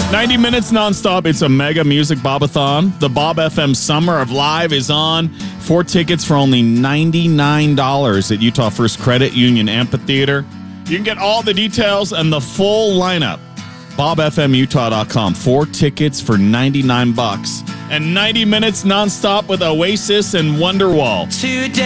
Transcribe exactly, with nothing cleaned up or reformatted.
ninety minutes nonstop. It's a mega music bobathon. The Bob F M Summer of Live is on. Four tickets for only ninety-nine dollars at Utah First Credit Union Amphitheater. You can get all the details and the full lineup. bob f m utah dot com. Four tickets for ninety-nine bucks. And ninety minutes nonstop with Oasis and Wonderwall. Today.